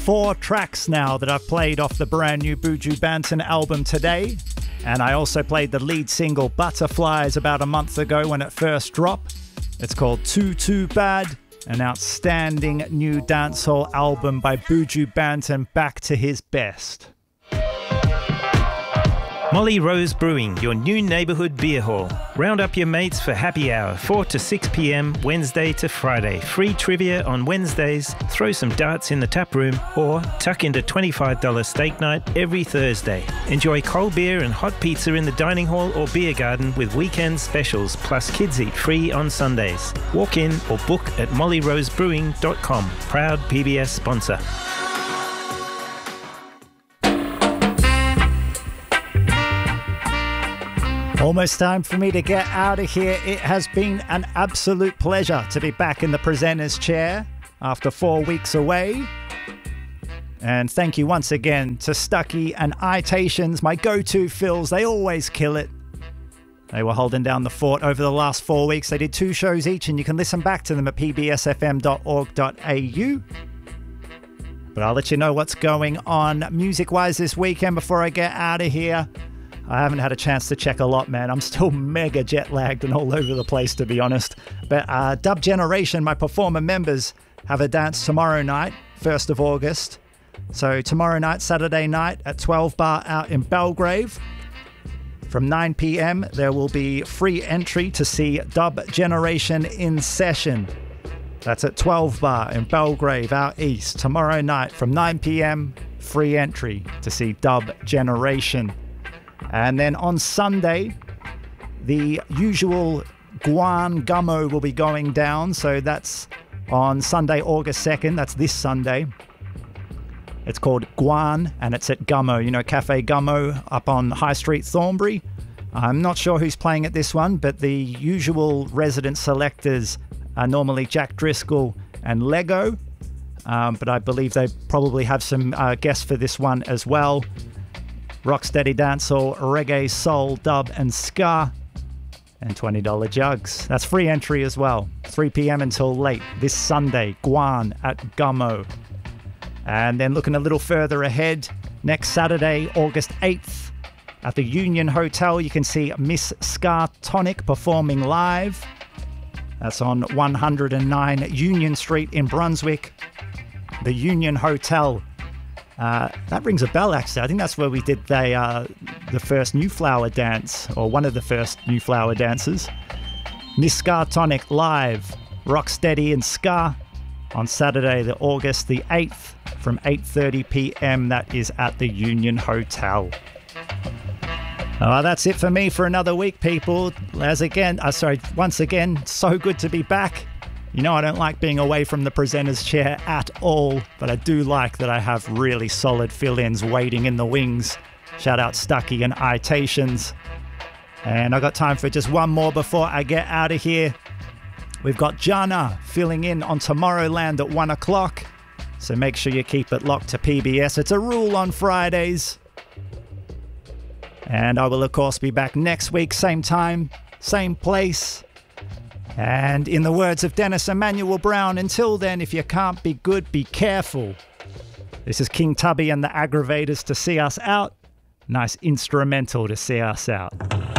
4 tracks now that I've played off the brand new Buju Banton album today. And I also played the lead single Butterflies about a month ago when it first dropped. It's called Too Bad, an outstanding new dancehall album by Buju Banton, back to his best. Molly Rose Brewing, your new neighbourhood beer hall. Round up your mates for happy hour, 4 to 6 p.m, Wednesday to Friday. Free trivia on Wednesdays, throw some darts in the tap room, or tuck into $25 steak night every Thursday. Enjoy cold beer and hot pizza in the dining hall or beer garden with weekend specials, plus kids eat free on Sundays. Walk in or book at mollyrosebrewing.com. Proud PBS sponsor. Almost time for me to get out of here. It has been an absolute pleasure to be back in the presenter's chair after 4 weeks away. And thank you once again to Stucky and Itations, my go-to fills. They always kill it. They were holding down the fort over the last 4 weeks. They did 2 shows each, and you can listen back to them at pbsfm.org.au. But I'll let you know what's going on music-wise this weekend before I get out of here. I haven't had a chance to check a lot, man. I'm still mega jet-lagged and all over the place, to be honest. But Dub Generation, my performer members, have a dance tomorrow night, 1st of August. So tomorrow night, Saturday night, at 12 Bar out in Belgrave. From 9 p.m, there will be free entry to see Dub Generation in session. That's at 12 Bar in Belgrave out east. Tomorrow night from 9 p.m, free entry to see Dub Generation. And then on Sunday, the usual Guan Gummo will be going down. So that's on Sunday, August 2nd. That's this Sunday. It's called Guan, and it's at Gummo. You know, Cafe Gummo up on High Street, Thornbury. I'm not sure who's playing at this one, but the usual resident selectors are normally Jack Driscoll and Lego. But I believe they probably have some guests for this one as well. Rocksteady dancehall, reggae, soul, dub and ska, and $20 jugs. That's free entry as well. 3 p.m. until late this Sunday, Guan at Gummo. And then looking a little further ahead, next Saturday, August 8th, at the Union Hotel, you can see Miss Ska Tonic performing live. That's on 109 Union Street in Brunswick. The Union Hotel. That rings a bell, actually. I think that's where we did the first New Flower dance, or one of the first New Flower dances. Miss Ska Tonic live, Rocksteady and Ska, on Saturday, the August the 8th, from 8:30 p.m. That is at the Union Hotel. That's it for me for another week, people. Once again, so good to be back. You know I don't like being away from the presenter's chair at all, but I do like that I have really solid fill-ins waiting in the wings. Shout out Stucky and Itations. And I got time for just one more before I get out of here. We've got Jana filling in on Tomorrowland at 1 o'clock. So make sure you keep it locked to PBS. It's a rule on Fridays. And I will, of course, be back next week, same time, same place. And in the words of Dennis Emmanuel Brown, until then, if you can't be good, be careful. This is King Tubby and the Aggravators to see us out. Nice instrumental to see us out.